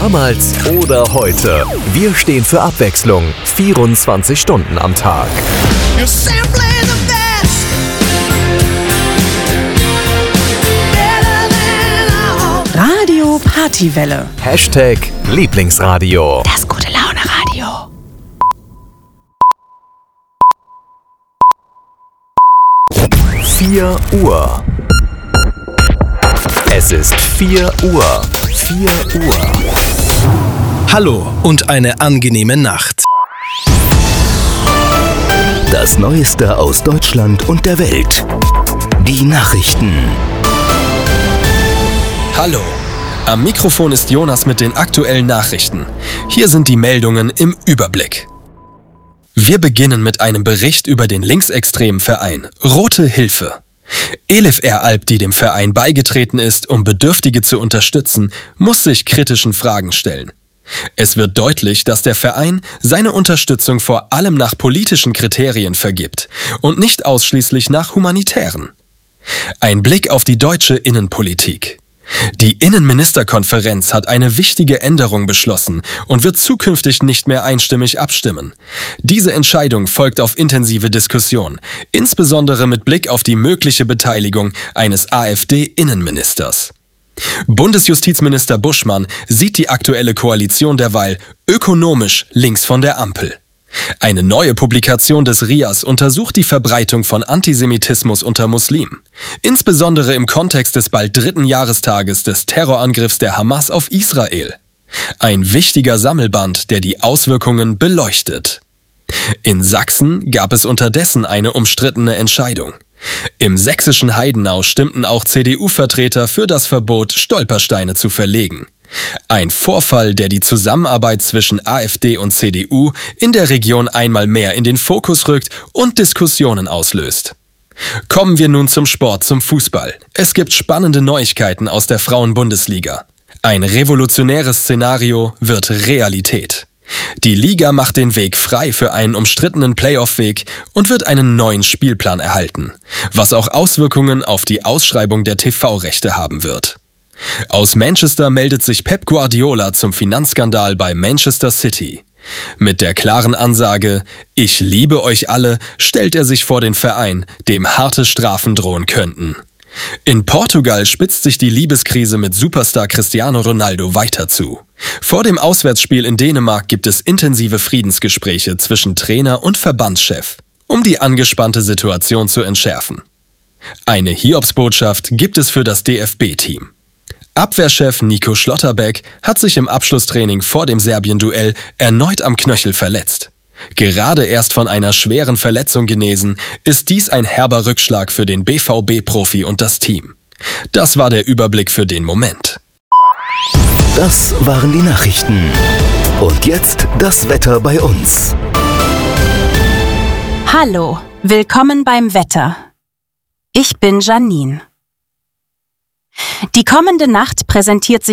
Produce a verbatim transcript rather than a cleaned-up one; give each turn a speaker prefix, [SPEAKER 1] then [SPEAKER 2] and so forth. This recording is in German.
[SPEAKER 1] Damals oder heute. Wir stehen für Abwechslung. vierundzwanzig Stunden am Tag.
[SPEAKER 2] Radio Partywelle.
[SPEAKER 1] Hashtag Lieblingsradio.
[SPEAKER 2] Das gute Laune-Radio.
[SPEAKER 1] vier Uhr. Es ist vier Uhr. vier Uhr.
[SPEAKER 3] Hallo und eine angenehme Nacht.
[SPEAKER 4] Das Neueste aus Deutschland und der Welt. Die Nachrichten.
[SPEAKER 3] Hallo, am Mikrofon ist Jonas mit den aktuellen Nachrichten. Hier sind die Meldungen im Überblick. Wir beginnen mit einem Bericht über den linksextremen Verein Rote Hilfe. Elif Eralp, die dem Verein beigetreten ist, um Bedürftige zu unterstützen, muss sich kritischen Fragen stellen. Es wird deutlich, dass der Verein seine Unterstützung vor allem nach politischen Kriterien vergibt und nicht ausschließlich nach humanitären. Ein Blick auf die deutsche Innenpolitik. Die Innenministerkonferenz hat eine wichtige Änderung beschlossen und wird zukünftig nicht mehr einstimmig abstimmen. Diese Entscheidung folgt auf intensive Diskussion, insbesondere mit Blick auf die mögliche Beteiligung eines AfD-Innenministers. Bundesjustizminister Buschmann sieht die aktuelle Koalition derweil ökonomisch links von der Ampel. Eine neue Publikation des R I A S untersucht die Verbreitung von Antisemitismus unter Muslimen, insbesondere im Kontext des bald dritten Jahrestages des Terrorangriffs der Hamas auf Israel. Ein wichtiger Sammelband, der die Auswirkungen beleuchtet. In Sachsen gab es unterdessen eine umstrittene Entscheidung. Im sächsischen Heidenau stimmten auch C D U-Vertreter für das Verbot, Stolpersteine zu verlegen. Ein Vorfall, der die Zusammenarbeit zwischen AfD und C D U in der Region einmal mehr in den Fokus rückt und Diskussionen auslöst. Kommen wir nun zum Sport, zum Fußball. Es gibt spannende Neuigkeiten aus der Frauen-Bundesliga. Ein revolutionäres Szenario wird Realität. Die Liga macht den Weg frei für einen umstrittenen Playoff-Weg und wird einen neuen Spielplan erhalten, was auch Auswirkungen auf die Ausschreibung der T V-Rechte haben wird. Aus Manchester meldet sich Pep Guardiola zum Finanzskandal bei Manchester City. Mit der klaren Ansage, ich liebe euch alle, stellt er sich vor den Verein, dem harte Strafen drohen könnten. In Portugal spitzt sich die Liebeskrise mit Superstar Cristiano Ronaldo weiter zu. Vor dem Auswärtsspiel in Dänemark gibt es intensive Friedensgespräche zwischen Trainer und Verbandschef, um die angespannte Situation zu entschärfen. Eine Hiobsbotschaft gibt es für das D F B-Team. Abwehrchef Nico Schlotterbeck hat sich im Abschlusstraining vor dem Serbien-Duell erneut am Knöchel verletzt. Gerade erst von einer schweren Verletzung genesen, ist dies ein herber Rückschlag für den B V B-Profi und das Team. Das war der Überblick für den Moment.
[SPEAKER 4] Das waren die Nachrichten. Und jetzt das Wetter bei uns.
[SPEAKER 2] Hallo, willkommen beim Wetter. Ich bin Janine. Die kommende Nacht präsentiert sich